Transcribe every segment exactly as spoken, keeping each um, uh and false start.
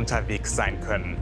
unterwegs sein können.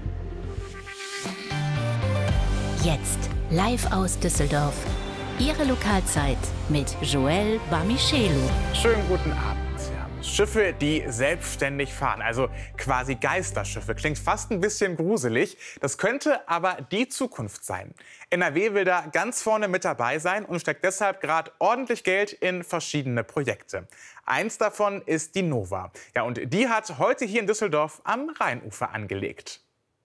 Jetzt live aus Düsseldorf. Ihre Lokalzeit mit Joel Bamichelu. Schönen guten Abend. Schiffe, die selbstständig fahren, also quasi Geisterschiffe. Klingt fast ein bisschen gruselig. Das könnte aber die Zukunft sein. N R W will da ganz vorne mit dabei sein und steckt deshalb gerade ordentlich Geld in verschiedene Projekte. Eins davon ist die Nova. Ja, und die hat heute hier in Düsseldorf am Rheinufer angelegt.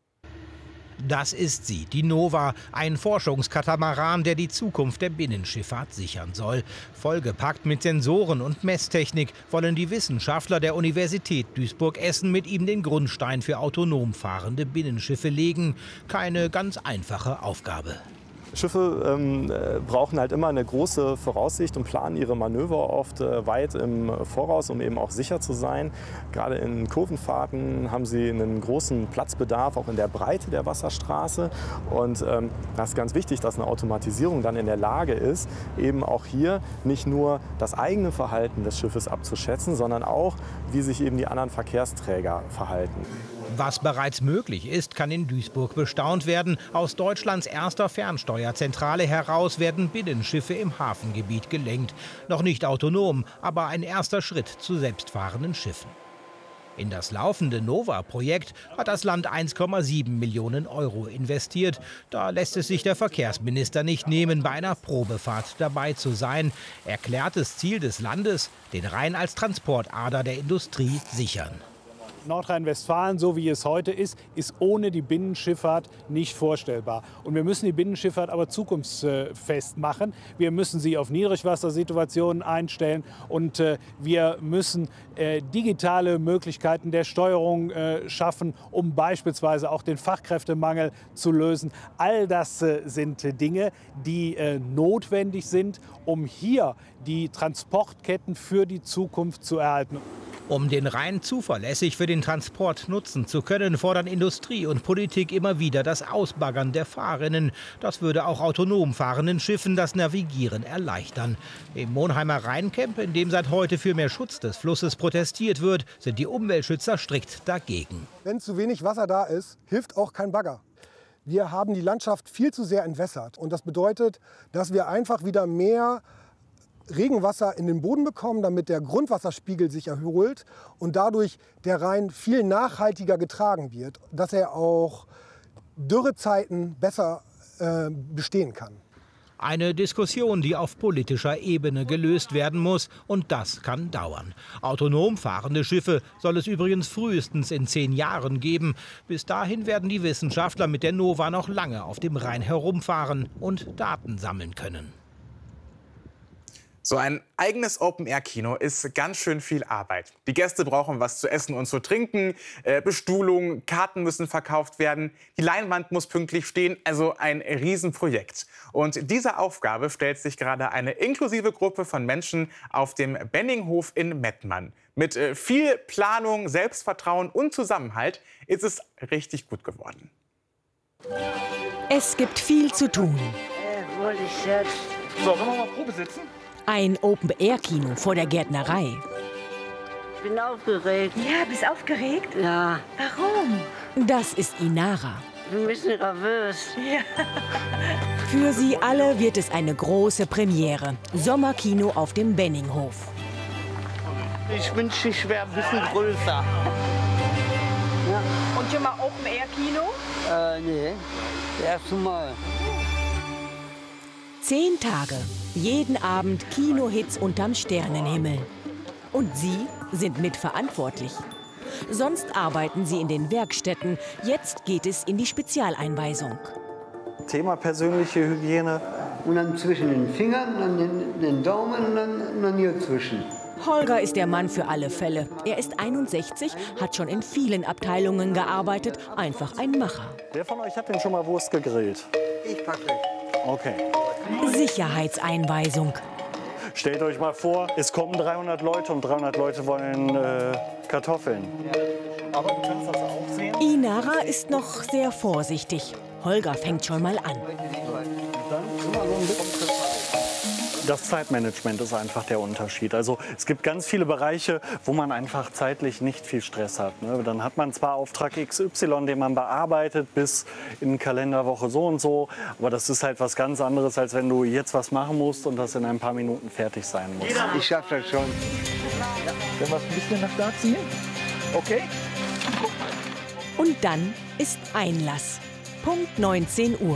Das ist sie, die Nova, ein Forschungskatamaran, der die Zukunft der Binnenschifffahrt sichern soll. Vollgepackt mit Sensoren und Messtechnik wollen die Wissenschaftler der Universität Duisburg-Essen mit ihm den Grundstein für autonom fahrende Binnenschiffe legen. Keine ganz einfache Aufgabe. Schiffe ähm, brauchen halt immer eine große Voraussicht und planen ihre Manöver oft äh, weit im Voraus, um eben auch sicher zu sein. Gerade in Kurvenfahrten haben sie einen großen Platzbedarf, auch in der Breite der Wasserstraße. Und ähm, das ist ganz wichtig, dass eine Automatisierung dann in der Lage ist, eben auch hier nicht nur das eigene Verhalten des Schiffes abzuschätzen, sondern auch, wie sich eben die anderen Verkehrsträger verhalten. Was bereits möglich ist, kann in Duisburg bestaunt werden. Aus Deutschlands erster Fernsteuerzentrale heraus werden Binnenschiffe im Hafengebiet gelenkt. Noch nicht autonom, aber ein erster Schritt zu selbstfahrenden Schiffen. In das laufende Nova-Projekt hat das Land eins Komma sieben Millionen Euro investiert. Da lässt es sich der Verkehrsminister nicht nehmen, bei einer Probefahrt dabei zu sein. Erklärtes Ziel des Landes: den Rhein als Transportader der Industrie sichern. Nordrhein-Westfalen, so wie es heute ist, ist ohne die Binnenschifffahrt nicht vorstellbar. Und wir müssen die Binnenschifffahrt aber zukunftsfest machen. Wir müssen sie auf Niedrigwassersituationen einstellen und äh, wir müssen äh, digitale Möglichkeiten der Steuerung äh, schaffen, um beispielsweise auch den Fachkräftemangel zu lösen. All das äh, sind Dinge, die äh, notwendig sind, um hier die Transportketten für die Zukunft zu erhalten. Um den Rhein zuverlässig für den Transport nutzen zu können, fordern Industrie und Politik immer wieder das Ausbaggern der Fahrrinnen. Das würde auch autonom fahrenden Schiffen das Navigieren erleichtern. Im Monheimer Rheincamp, in dem seit heute für mehr Schutz des Flusses protestiert wird, sind die Umweltschützer strikt dagegen. Wenn zu wenig Wasser da ist, hilft auch kein Bagger. Wir haben die Landschaft viel zu sehr entwässert. Und das bedeutet, dass wir einfach wieder mehr Regenwasser in den Boden bekommen, damit der Grundwasserspiegel sich erholt und dadurch der Rhein viel nachhaltiger getragen wird, dass er auch Dürrezeiten besser äh, bestehen kann. Eine Diskussion, die auf politischer Ebene gelöst werden muss, und das kann dauern. Autonom fahrende Schiffe soll es übrigens frühestens in zehn Jahren geben. Bis dahin werden die Wissenschaftler mit der Nova noch lange auf dem Rhein herumfahren und Daten sammeln können. So ein eigenes Open-Air-Kino ist ganz schön viel Arbeit. Die Gäste brauchen was zu essen und zu trinken, äh, Bestuhlung, Karten müssen verkauft werden, die Leinwand muss pünktlich stehen, also ein Riesenprojekt. Und dieser Aufgabe stellt sich gerade eine inklusive Gruppe von Menschen auf dem Benninghof in Mettmann. Mit äh, viel Planung, Selbstvertrauen und Zusammenhalt ist es richtig gut geworden. Es gibt viel zu tun. Äh, wollte ich jetzt. So, wollen wir mal Probe sitzen? Ein Open-Air-Kino vor der Gärtnerei. Ich bin aufgeregt. Ja, bist aufgeregt? Ja. Warum? Das ist Inara. Ich bin ein bisschen nervös. Ja. Für sie alle wird es eine große Premiere. Sommerkino auf dem Benninghof. Ich wünsche, ich wäre ein bisschen größer. Ja. Und schon mal Open-Air-Kino? Äh, nee. Das erste Mal. Zehn Tage. Jeden Abend Kinohits unterm Sternenhimmel. Und Sie sind mitverantwortlich. Sonst arbeiten Sie in den Werkstätten. Jetzt geht es in die Spezialeinweisung. Thema persönliche Hygiene. Und dann zwischen den Fingern, dann den, den Daumen und dann, und dann hier zwischen. Holger ist der Mann für alle Fälle. Er ist einundsechzig, hat schon in vielen Abteilungen gearbeitet. Einfach ein Macher. Wer von euch hat denn schon mal Wurst gegrillt? Ich packe. Okay. Sicherheitseinweisung. Stellt euch mal vor, es kommen dreihundert Leute und dreihundert Leute wollen äh, Kartoffeln. Aber du kannst das auch sehen. Inara ist noch sehr vorsichtig. Holger fängt schon mal an. Und dann immer so ein bisschen. Das Zeitmanagement ist einfach der Unterschied. Also es gibt ganz viele Bereiche, wo man einfach zeitlich nicht viel Stress hat. Ne? Dann hat man zwar Auftrag X Y, den man bearbeitet bis in Kalenderwoche so und so, aber das ist halt was ganz anderes, als wenn du jetzt was machen musst und das in ein paar Minuten fertig sein muss. Ich schaffe das schon. Wenn wir es ein bisschen nach da ziehen? Okay. Und dann ist Einlass. Punkt neunzehn Uhr.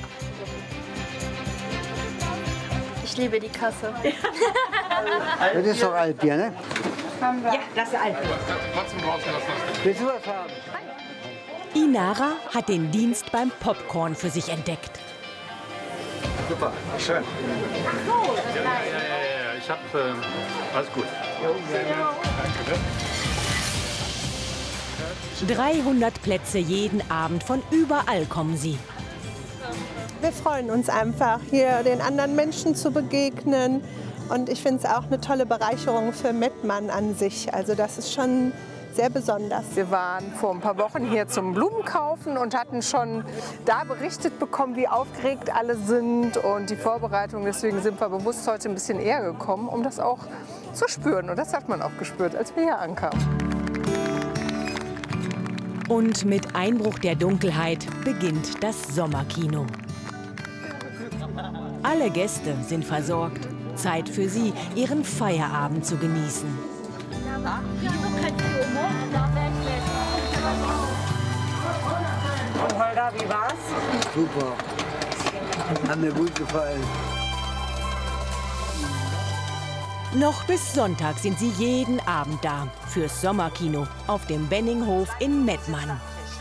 Ich liebe die Kasse. Das ist doch Altbier, ne? Ja, das ist Altbier. Willst du was haben? Inara hat den Dienst beim Popcorn für sich entdeckt. Super, schön. Cool. Ja, ja, ja, ja. Ich hab äh, alles gut. dreihundert Plätze jeden Abend, von überall kommen sie. Wir freuen uns einfach, hier den anderen Menschen zu begegnen. Und ich finde es auch eine tolle Bereicherung für Mettmann an sich. Also das ist schon sehr besonders. Wir waren vor ein paar Wochen hier zum Blumenkaufen und hatten schon da berichtet bekommen, wie aufgeregt alle sind und die Vorbereitung. Deswegen sind wir bewusst heute ein bisschen eher gekommen, um das auch zu spüren. Und das hat man auch gespürt, als wir hier ankamen. Und mit Einbruch der Dunkelheit beginnt das Sommerkino. Alle Gäste sind versorgt. Zeit für sie, ihren Feierabend zu genießen. Und Holger, wie war's? Super. Hat mir gut gefallen. Noch bis Sonntag sind sie jeden Abend da. Fürs Sommerkino auf dem Benninghof in Mettmann.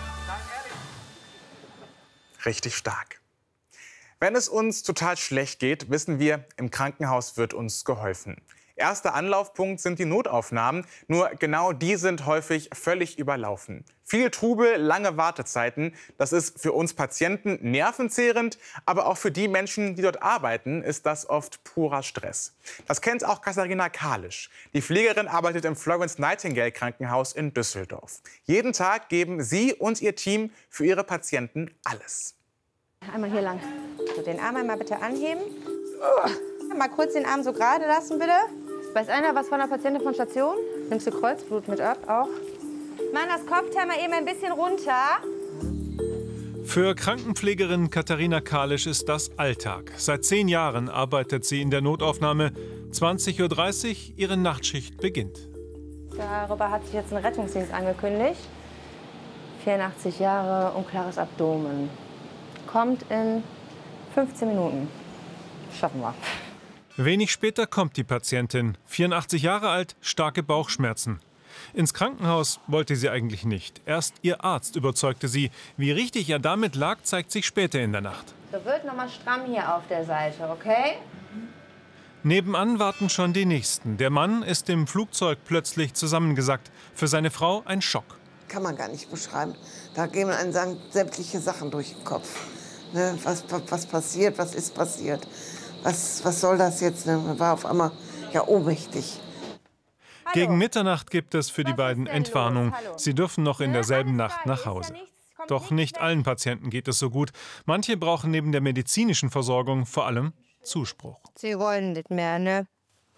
Richtig stark. Wenn es uns total schlecht geht, wissen wir, im Krankenhaus wird uns geholfen. Erster Anlaufpunkt sind die Notaufnahmen, nur genau die sind häufig völlig überlaufen. Viel Trubel, lange Wartezeiten, das ist für uns Patienten nervenzehrend, aber auch für die Menschen, die dort arbeiten, ist das oft purer Stress. Das kennt auch Katharina Kalisch. Die Pflegerin arbeitet im Florence Nightingale Krankenhaus in Düsseldorf. Jeden Tag geben sie und ihr Team für ihre Patienten alles. Einmal hier lang. So, den Arm einmal bitte anheben. Mal kurz den Arm so gerade lassen, bitte. Weiß einer was von der Patientin von Station? Nimmst du Kreuzblut mit ab auch? Mann, das Kopfteil mal eben ein bisschen runter. Für Krankenpflegerin Katharina Kalisch ist das Alltag. Seit zehn Jahren arbeitet sie in der Notaufnahme. zwanzig Uhr dreißig, ihre Nachtschicht beginnt. Darüber hat sich jetzt ein Rettungsdienst angekündigt. vierundachtzig Jahre, unklares Abdomen. Kommt in fünfzehn Minuten. Schaffen wir. Wenig später kommt die Patientin, vierundachtzig Jahre alt, starke Bauchschmerzen. Ins Krankenhaus wollte sie eigentlich nicht. Erst ihr Arzt überzeugte sie. Wie richtig er damit lag, zeigt sich später in der Nacht. So, wird noch mal stramm hier auf der Seite, okay? Nebenan warten schon die Nächsten. Der Mann ist im Flugzeug plötzlich zusammengesackt. Für seine Frau ein Schock. Kann man gar nicht beschreiben. Da gehen einem sämtliche Sachen durch den Kopf. Ne, was, was, was passiert, was ist passiert? Was, was soll das jetzt? Ne? Man war auf einmal ja ohnmächtig. Gegen Mitternacht gibt es für die beiden Entwarnung. Sie dürfen noch in derselben Nacht nach Hause. Doch nicht allen Patienten geht es so gut. Manche brauchen neben der medizinischen Versorgung vor allem Zuspruch. Sie wollen nicht mehr, ne?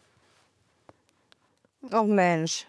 Oh Mensch.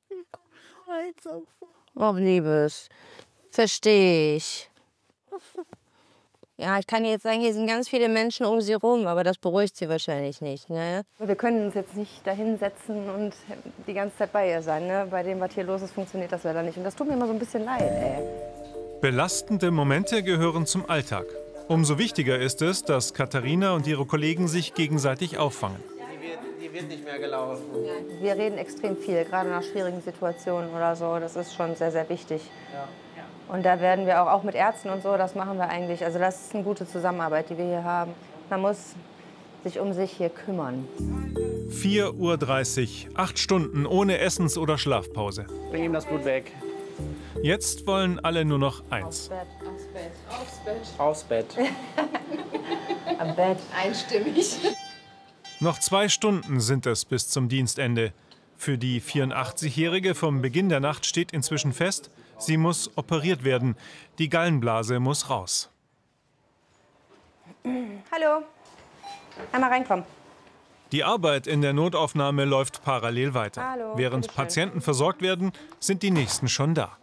Oh, Liebes. Verstehe ich. Ja, ich kann jetzt sagen, hier sind ganz viele Menschen um sie rum, aber das beruhigt sie wahrscheinlich nicht. Ne? Wir können uns jetzt nicht da hinsetzen und die ganze Zeit bei ihr sein. Ne? Bei dem, was hier los ist, funktioniert das leider nicht. Und das tut mir immer so ein bisschen leid, ey. Belastende Momente gehören zum Alltag. Umso wichtiger ist es, dass Katharina und ihre Kollegen sich gegenseitig auffangen. Die wird, die wird nicht mehr gelaufen. Wir reden extrem viel, gerade nach schwierigen Situationen oder so. Das ist schon sehr, sehr wichtig. Ja. Und da werden wir auch, auch mit Ärzten und so, das machen wir eigentlich. Also das ist eine gute Zusammenarbeit, die wir hier haben. Man muss sich um sich hier kümmern. vier Uhr dreißig, acht Stunden ohne Essens- oder Schlafpause. Bring ihm das Blut weg. Jetzt wollen alle nur noch eins. Aufs Bett. Aufs Bett. Aufs Bett. Am Bett. Einstimmig. Noch zwei Stunden sind es bis zum Dienstende. Für die vierundachtzigjährige vom Beginn der Nacht steht inzwischen fest, sie muss operiert werden. Die Gallenblase muss raus. Hallo. Einmal reinkommen. Die Arbeit in der Notaufnahme läuft parallel weiter. Hallo, Während bitteschön. Patienten versorgt werden, sind die nächsten schon da.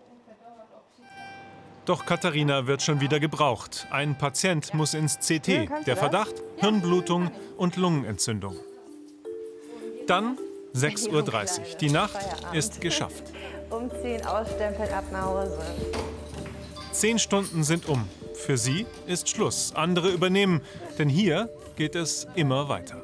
Doch Katharina wird schon wieder gebraucht. Ein Patient muss ins C T. Der Verdacht: Hirnblutung und Lungenentzündung. Dann sechs Uhr dreißig. Die Nacht ist geschafft. Umziehen, ausstempeln, ab nach Hause. Zehn Stunden sind um. Für sie ist Schluss. Andere übernehmen, denn hier geht es immer weiter.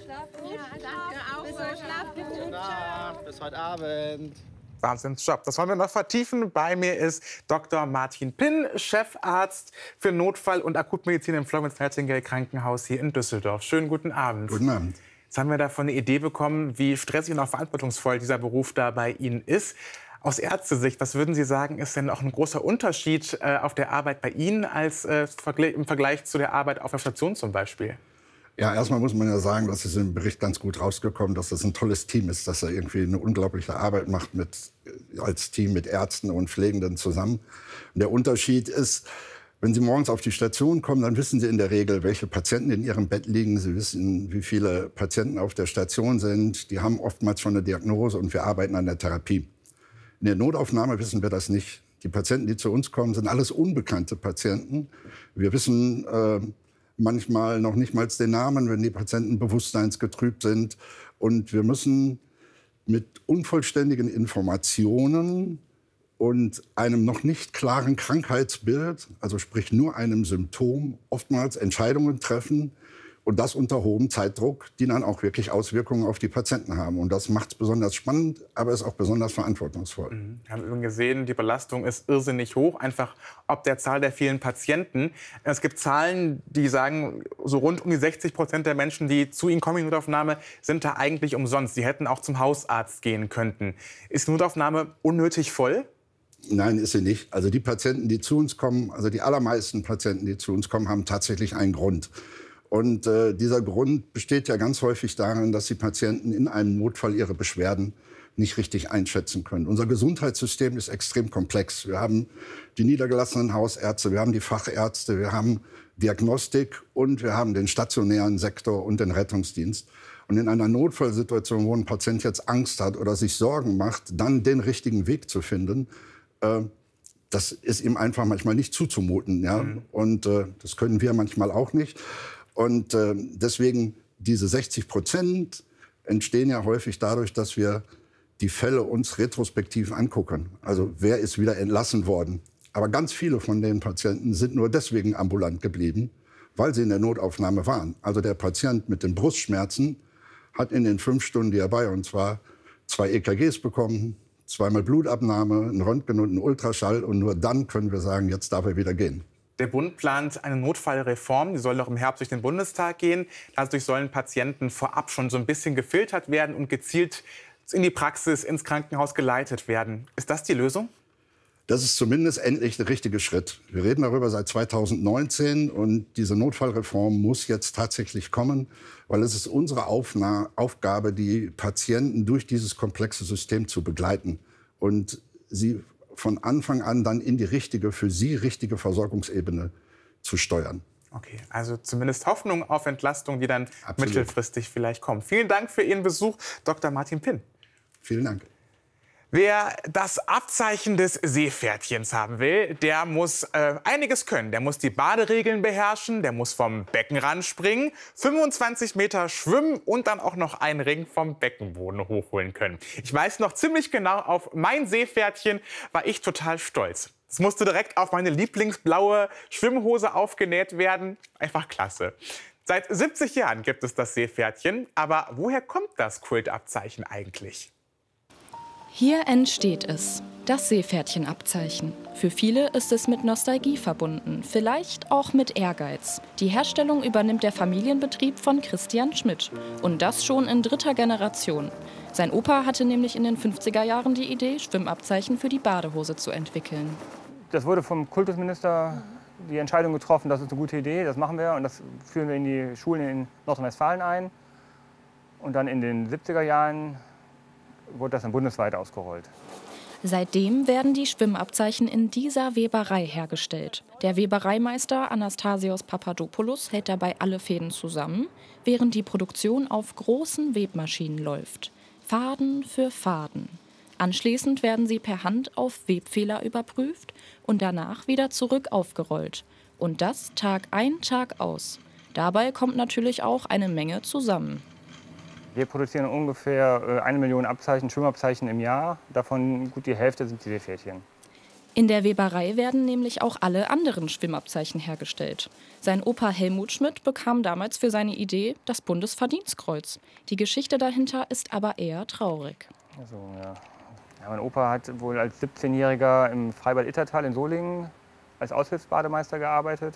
Bis heute Abend. Wahnsinnsjob. Das wollen wir noch vertiefen. Bei mir ist Doktor Martin Pinn, Chefarzt für Notfall- und Akutmedizin im Florence Nightingale Krankenhaus hier in Düsseldorf. Schönen guten Abend. Guten Abend. Jetzt haben wir davon eine Idee bekommen, wie stressig und auch verantwortungsvoll dieser Beruf da bei Ihnen ist. Aus Ärztesicht, was würden Sie sagen, ist denn auch ein großer Unterschied äh, auf der Arbeit bei Ihnen als äh, im Vergleich zu der Arbeit auf der Station zum Beispiel? Ja, erstmal muss man ja sagen, das ist im Bericht ganz gut rausgekommen, dass das ein tolles Team ist, dass er irgendwie eine unglaubliche Arbeit macht mit, als Team mit Ärzten und Pflegenden zusammen. Und der Unterschied ist, wenn Sie morgens auf die Station kommen, dann wissen Sie in der Regel, welche Patienten in Ihrem Bett liegen. Sie wissen, wie viele Patienten auf der Station sind. Die haben oftmals schon eine Diagnose und wir arbeiten an der Therapie. In der Notaufnahme wissen wir das nicht. Die Patienten, die zu uns kommen, sind alles unbekannte Patienten. Wir wissen äh, manchmal noch nicht mal den Namen, wenn die Patienten bewusstseinsgetrübt sind. Und wir müssen mit unvollständigen Informationen und einem noch nicht klaren Krankheitsbild, also sprich nur einem Symptom, oftmals Entscheidungen treffen. Und das unter hohem Zeitdruck, die dann auch wirklich Auswirkungen auf die Patienten haben. Und das macht es besonders spannend, aber ist auch besonders verantwortungsvoll. Mhm. Wir haben eben gesehen, die Belastung ist irrsinnig hoch, einfach ob der Zahl der vielen Patienten. Es gibt Zahlen, die sagen, so rund um die sechzig Prozent der Menschen, die zu Ihnen kommen in die Notaufnahme, sind da eigentlich umsonst. Sie hätten auch zum Hausarzt gehen können. Ist die Notaufnahme unnötig voll? Nein, ist sie nicht. Also die Patienten, die zu uns kommen, also die allermeisten Patienten, die zu uns kommen, haben tatsächlich einen Grund. Und äh, dieser Grund besteht ja ganz häufig darin, dass die Patienten in einem Notfall ihre Beschwerden nicht richtig einschätzen können. Unser Gesundheitssystem ist extrem komplex. Wir haben die niedergelassenen Hausärzte, wir haben die Fachärzte, wir haben Diagnostik und wir haben den stationären Sektor und den Rettungsdienst. Und in einer Notfallsituation, wo ein Patient jetzt Angst hat oder sich Sorgen macht, dann den richtigen Weg zu finden, äh, das ist ihm einfach manchmal nicht zuzumuten. Ja? Mhm. Und äh, das können wir manchmal auch nicht. Und äh, deswegen, diese sechzig Prozent entstehen ja häufig dadurch, dass wir die Fälle uns retrospektiv angucken. Also wer ist wieder entlassen worden. Aber ganz viele von den Patienten sind nur deswegen ambulant geblieben, weil sie in der Notaufnahme waren. Also der Patient mit den Brustschmerzen hat in den fünf Stunden, die er bei uns war, zwei E K Gs bekommen, zweimal Blutabnahme, ein Röntgen und einen Ultraschall. Und nur dann können wir sagen, jetzt darf er wieder gehen. Der Bund plant eine Notfallreform, die soll noch im Herbst durch den Bundestag gehen. Dadurch sollen Patienten vorab schon so ein bisschen gefiltert werden und gezielt in die Praxis, ins Krankenhaus geleitet werden. Ist das die Lösung? Das ist zumindest endlich der richtige Schritt. Wir reden darüber seit zweitausendneunzehn und diese Notfallreform muss jetzt tatsächlich kommen, weil es ist unsere Aufna- Aufgabe, die Patienten durch dieses komplexe System zu begleiten und sie von Anfang an dann in die richtige, für sie richtige Versorgungsebene zu steuern. Okay, also zumindest Hoffnung auf Entlastung, die dann Absolut. mittelfristig vielleicht kommt. Vielen Dank für Ihren Besuch, Doktor Martin Pinn. Vielen Dank. Wer das Abzeichen des Seepferdchens haben will, der muss äh, einiges können. Der muss die Baderegeln beherrschen, der muss vom Beckenrand springen, fünfundzwanzig Meter schwimmen und dann auch noch einen Ring vom Beckenboden hochholen können. Ich weiß noch ziemlich genau, auf mein Seepferdchen war ich total stolz. Es musste direkt auf meine lieblingsblaue Schwimmhose aufgenäht werden. Einfach klasse. Seit siebzig Jahren gibt es das Seepferdchen. Aber woher kommt das Kultabzeichen eigentlich? Hier entsteht es, das Seepferdchenabzeichen. Für viele ist es mit Nostalgie verbunden, vielleicht auch mit Ehrgeiz. Die Herstellung übernimmt der Familienbetrieb von Christian Schmidt. Und das schon in dritter Generation. Sein Opa hatte nämlich in den fünfziger Jahren die Idee, Schwimmabzeichen für die Badehose zu entwickeln. Das wurde vom Kultusminister die Entscheidung getroffen, das ist eine gute Idee, das machen wir. Und das führen wir in die Schulen in Nordrhein-Westfalen ein. Und dann in den siebziger Jahren wurde das dann bundesweit ausgerollt. Seitdem werden die Schwimmabzeichen in dieser Weberei hergestellt. Der Webereimeister Anastasios Papadopoulos hält dabei alle Fäden zusammen, während die Produktion auf großen Webmaschinen läuft. Faden für Faden. Anschließend werden sie per Hand auf Webfehler überprüft und danach wieder zurück aufgerollt. Und das Tag ein, Tag aus. Dabei kommt natürlich auch eine Menge zusammen. Wir produzieren ungefähr eine Million Abzeichen, Schwimmabzeichen im Jahr. Davon gut die Hälfte sind die Seepferdchen. In der Weberei werden nämlich auch alle anderen Schwimmabzeichen hergestellt. Sein Opa Helmut Schmidt bekam damals für seine Idee das Bundesverdienstkreuz. Die Geschichte dahinter ist aber eher traurig. Also, ja. Ja, mein Opa hat wohl als siebzehnjähriger im Freibad Ittertal in Solingen als Aushilfsbademeister gearbeitet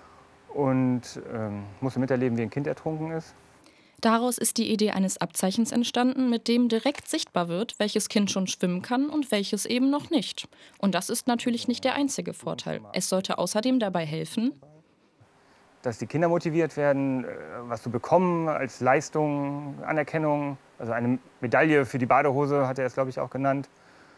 und ähm, musste miterleben, wie ein Kind ertrunken ist. Daraus ist die Idee eines Abzeichens entstanden, mit dem direkt sichtbar wird, welches Kind schon schwimmen kann und welches eben noch nicht. Und das ist natürlich nicht der einzige Vorteil. Es sollte außerdem dabei helfen, dass die Kinder motiviert werden, was zu bekommen als Leistung, Anerkennung. Also eine Medaille für die Badehose hat er es, glaube ich, auch genannt.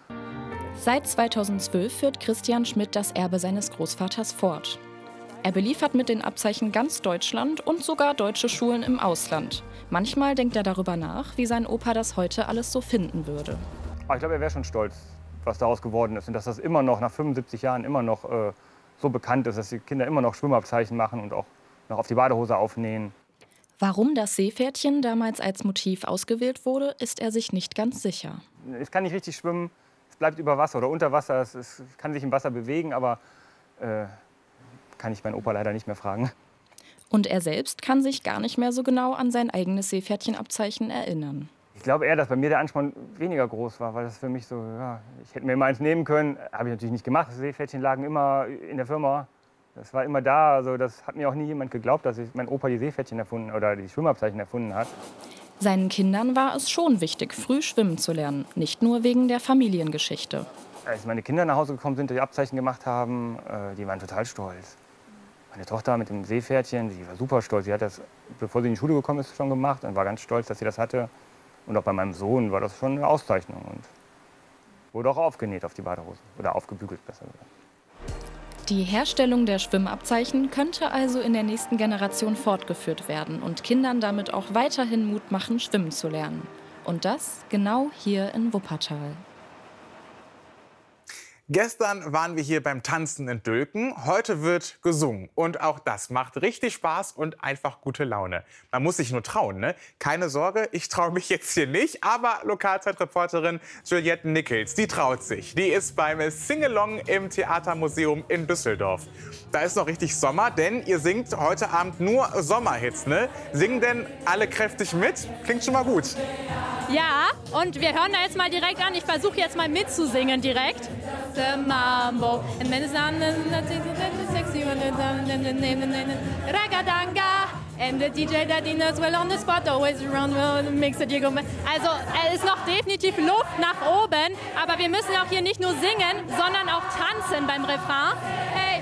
Seit zweitausendzwölf führt Christian Schmidt das Erbe seines Großvaters fort. Er beliefert mit den Abzeichen ganz Deutschland und sogar deutsche Schulen im Ausland. Manchmal denkt er darüber nach, wie sein Opa das heute alles so finden würde. Aber ich glaube, er wäre schon stolz, was daraus geworden ist. Und dass das immer noch, nach fünfundsiebzig Jahren, immer noch äh, so bekannt ist, dass die Kinder immer noch Schwimmabzeichen machen und auch noch auf die Badehose aufnähen. Warum das Seepferdchen damals als Motiv ausgewählt wurde, ist er sich nicht ganz sicher. Es kann nicht richtig schwimmen, es bleibt über Wasser oder unter Wasser, es, es kann sich im Wasser bewegen, aber äh, kann ich meinen Opa leider nicht mehr fragen. Und er selbst kann sich gar nicht mehr so genau an sein eigenes Seepferdchenabzeichen erinnern. Ich glaube eher, dass bei mir der Ansporn weniger groß war, weil das für mich so, ja, ich hätte mir immer eins nehmen können, habe ich natürlich nicht gemacht. Die Seepferdchen lagen immer in der Firma. Das war immer da, also das hat mir auch nie jemand geglaubt, dass ich, mein Opa die Seepferdchen erfunden oder die Schwimmabzeichen erfunden hat. Seinen Kindern war es schon wichtig, früh schwimmen zu lernen, nicht nur wegen der Familiengeschichte. Als meine Kinder nach Hause gekommen sind, die Abzeichen gemacht haben, äh, die waren total stolz. Meine Tochter mit dem Seepferdchen, sie war super stolz. Sie hat das, bevor sie in die Schule gekommen ist, schon gemacht und war ganz stolz, dass sie das hatte. Und auch bei meinem Sohn war das schon eine Auszeichnung und wurde auch aufgenäht auf die Badehose oder aufgebügelt besser gesagt. Die Herstellung der Schwimmabzeichen könnte also in der nächsten Generation fortgeführt werden und Kindern damit auch weiterhin Mut machen, schwimmen zu lernen. Und das genau hier in Wuppertal. Gestern waren wir hier beim Tanzen in Dülken. Heute wird gesungen. Und auch das macht richtig Spaß und einfach gute Laune. Man muss sich nur trauen, ne? Keine Sorge, ich traue mich jetzt hier nicht. Aber Lokalzeitreporterin Juliette Nickels, die traut sich. Die ist beim Singalong im Theatermuseum in Düsseldorf. Da ist noch richtig Sommer, denn ihr singt heute Abend nur Sommerhits, ne? Singen denn alle kräftig mit? Klingt schon mal gut. Ja, und wir hören da jetzt mal direkt an. Ich versuche jetzt mal mitzusingen direkt. The Mambo. And then it's on the sexy one. Ragadanga. And the D J that he knows well on the spot, always around, well, makes it you go. Also, es ist noch definitiv Luft nach oben. Aber wir müssen auch hier nicht nur singen, sondern auch tanzen beim Refrain. Hey.